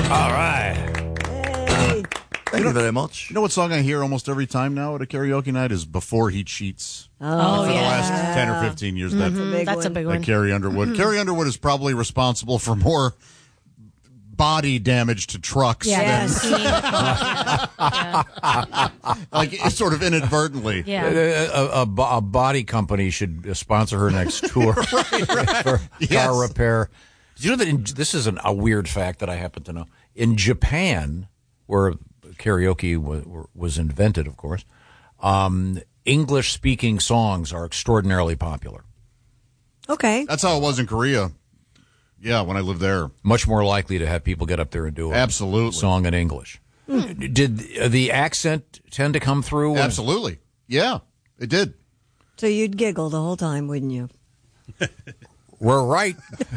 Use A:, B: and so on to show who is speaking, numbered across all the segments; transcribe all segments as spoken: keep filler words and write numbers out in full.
A: All right.
B: Hey.
C: Thank you, you very much.
D: You know what song I hear almost every time now at a karaoke night is Before He Cheats.
B: Oh,
D: For
B: yeah.
D: the last ten or fifteen years.
B: Mm-hmm.
D: That,
B: That's a big
E: That's
B: one.
E: a big
D: that
E: one.
D: Carrie Underwood.
B: Mm-hmm.
D: Carrie Underwood is probably responsible for more body damage to trucks
B: Yes.
D: than,
E: yeah.
D: like, sort of inadvertently.
E: Yeah.
A: A, a, a, bo- a body company should sponsor her next tour
D: right, right.
A: for
D: Yes.
A: car repair. Did you know that in, this is an, a weird fact that I happen to know. In Japan, where karaoke was, was invented, of course, um, English-speaking songs are extraordinarily popular.
B: Okay.
D: That's how it was in Korea. Yeah, when I lived there.
A: Much more likely to have people get up there and do a
D: Absolutely.
A: song in English. Mm. Did the accent tend to come through? when-
D: Absolutely. Yeah, it did.
B: So you'd giggle the whole time, wouldn't you?
A: We're right.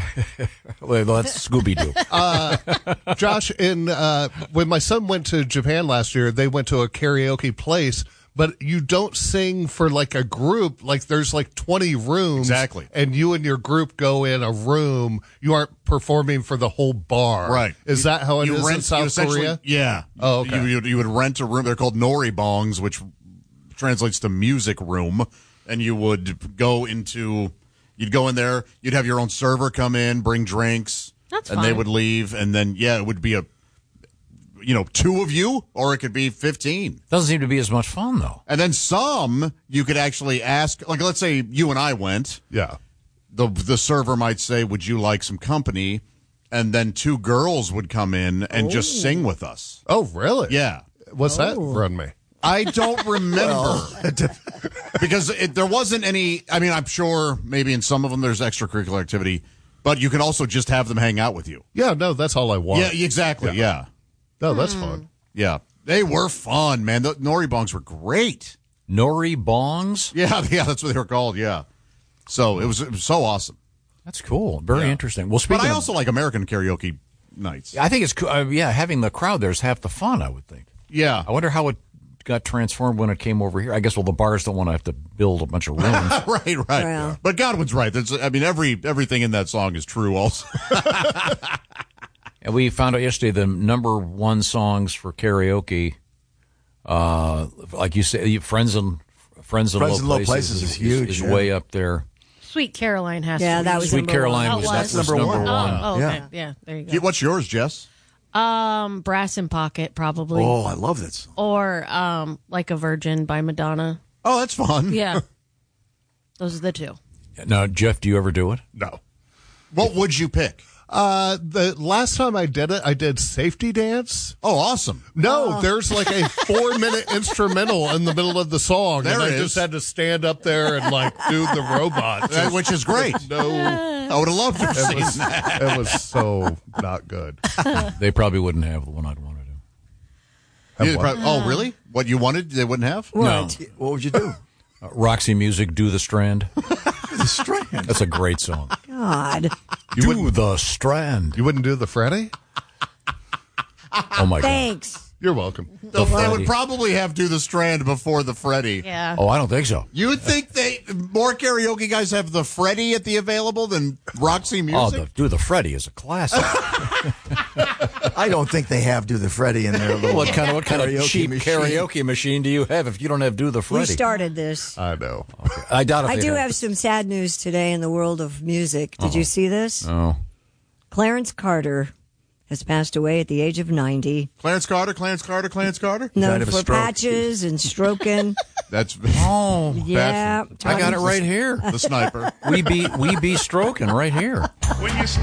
A: Well, that's Scooby-Doo.
F: Uh, Josh, in uh, when my son went to Japan last year, they went to a karaoke place, but you don't sing for like a group. Like there's like twenty rooms.
D: Exactly.
F: And you and your group go in a room. You aren't performing for the whole bar.
D: Right.
F: Is that how it
D: you
F: is
D: rent,
F: in
D: you
F: South
D: essentially-
F: Korea?
D: Yeah.
F: Oh, okay.
D: You, you, you would rent a room. They're called nori bongs, which translates to music room. And you would go into, you'd go in there, you'd have your own server come in, bring drinks.
E: That's
D: and
E: fine.
D: they would leave. And then, yeah, it would be a, you know, two of you, or it could be fifteen.
A: Doesn't seem to be as much fun, though.
D: And then some you could actually ask, like, let's say you and I went.
F: Yeah.
D: The the server might say, "Would you like some company?" And then two girls would come in and just sing with us.
F: Oh, really?
D: Yeah.
F: What's that? Run me.
D: I don't remember because it, there wasn't any. I mean, I'm sure maybe in some of them there's extracurricular activity, but you can also just have them hang out with you.
F: Yeah. No, that's all I want.
D: Yeah, exactly. Yeah,
F: No, that's fun.
D: yeah. They were fun, man. The nori bongs were great.
A: Nori bongs?
D: Yeah, yeah, that's what they were called. Yeah. So it was, it was so awesome.
A: That's cool. Very
D: Yeah.
A: interesting. Well, speaking
D: But I
A: of,
D: also like American karaoke nights.
A: I think it's cool. Uh, yeah, having the crowd there is half the fun, I would think.
D: Yeah.
A: I wonder how it got transformed when it came over here. I guess, well, the bars don't want to have to build a bunch of rooms.
D: right, right.
B: Well.
D: But Godwin's right. There's, I mean, every everything in that song is true also.
A: And we found out yesterday the number one songs for karaoke, uh, like you say, Friends in Friends in,
C: Friends
A: Low,
C: in Low
A: Places,
C: Places is huge,
A: Is
C: yeah.
A: way up there.
E: Sweet Caroline has
B: Yeah,
E: to
B: that
E: be.
B: was
A: Sweet
B: number
A: Caroline
B: one.
A: was,
E: Oh,
A: that's
E: was.
A: number,
C: Number
A: one.
C: one.
E: Oh, okay.
C: Yeah.
E: Yeah, there you go.
D: What's yours, Jess?
E: Um, Brass in Pocket, probably.
C: Oh, I love that song.
E: Or um, Like a Virgin by Madonna.
D: Oh, that's fun.
E: Yeah. Those are the two.
A: Now, Jeff, do you ever do it?
F: No.
D: What would you pick?
F: Uh, the last time I did it, I did Safety Dance.
D: Oh, awesome.
F: No, there's like a four minute instrumental in the middle of the song.
D: There
F: and I
D: it is.
F: just had to stand up there and like do the robot.
D: Uh, which is great.
F: No,
D: I would have loved to have
F: it
D: seen
F: was,
D: that.
F: it was so not good.
A: They probably wouldn't have the one I'd want to do.
F: Have
D: You
F: what?
D: prob- oh, really? What you wanted, they wouldn't have?
A: No.
C: What would you do?
A: Uh, Roxy Music, Do the Strand.
C: The Strand.
A: That's a great song.
B: God.
A: Do the Strand.
F: You wouldn't do the Freddie?
A: Oh, my God.
B: Thanks.
F: You're welcome.
D: The, they
A: Freddie.
D: would probably have Do the Strand before the Freddie.
E: Yeah.
A: Oh, I don't think so.
D: You would think they more karaoke guys have the Freddie at the available than Roxy Music?
A: Oh, the, Do the Freddie is a classic.
C: I don't think they have Do the Freddie in their little
A: What kind of what kind of
C: karaoke
A: cheap
C: machine.
A: karaoke machine do you have if you don't have Do the
B: We
A: Freddie?
B: started this.
F: I know.
A: I doubt if
B: I
A: they
B: do have some sad news today in the world of music. Did you see this?
A: Oh,
B: Clarence Carter has passed away at the age of ninety.
D: Clarence Carter, Clarence Carter, Clarence Carter?
B: Known
C: Died of a
B: for
C: stroke.
B: patches and stroking.
D: That's
A: oh,
B: Yeah.
A: I got it right here.
D: the sniper.
A: We be we be stroking right here.